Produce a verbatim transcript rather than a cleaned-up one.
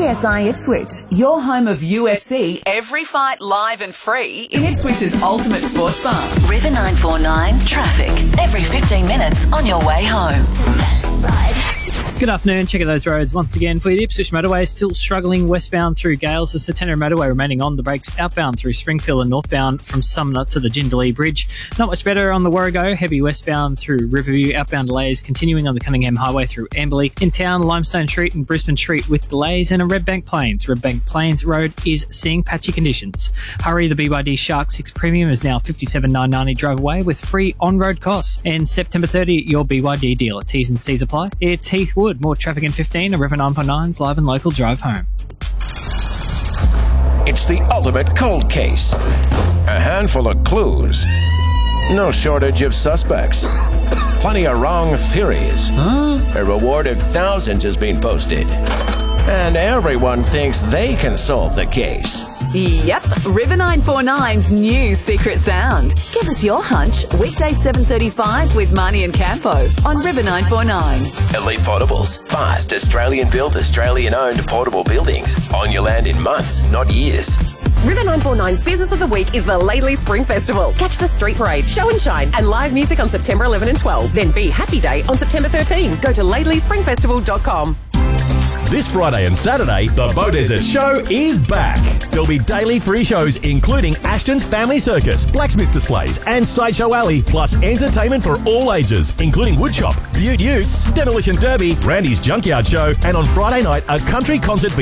A S I Ipswich, your home of U F C, every fight live and free in Ipswich's ultimate sports bar. River nine four nine traffic, every fifteen minutes on your way home. Good afternoon. Check out those roads once again for you. The Ipswich Motorway is still struggling westbound through Gales. The Centenary Motorway remaining on the brakes outbound through Springfield and northbound from Sumner to the Jindalee Bridge. Not much better on the Warrego. Heavy westbound through Riverview. Outbound delays continuing on the Cunningham Highway through Amberley. In town, Limestone Street and Brisbane Street with delays, and a Redbank Plains. Redbank Plains Road is seeing patchy conditions. Hurry, the B Y D Shark six Premium is now fifty-seven thousand nine hundred ninety drive away with free on-road costs. And September thirtieth, your B Y D dealer. T's and C's apply. It's Heath Wood. More traffic in fifteen, a River nine four nine's live and local drive home. It's the ultimate cold case. A handful of clues. No shortage of suspects. Plenty of wrong theories. Huh? A reward of thousands has been posted. And everyone thinks they can solve the case. Yep, River nine four nine's new secret sound. Give us your hunch. Weekday seven thirty-five with Marnie and Campo on River nine four nine. Elite Portables. Fast, Australian-built, Australian-owned portable buildings. On your land in months, not years. River nine four nine's Business of the Week is the Laidley Spring Festival. Catch the street parade, show and shine, and live music on September eleventh and twelfth. Then be Happy Day on September thirteenth. Go to laidley spring festival dot com. This Friday and Saturday, the Beaudesert Show is back. There'll be daily free shows including Ashton's Family Circus, blacksmith displays and Sideshow Alley, plus entertainment for all ages, including woodshop, Beaut Utes, Demolition Derby, Randy's Junkyard Show, and on Friday night, a country concert for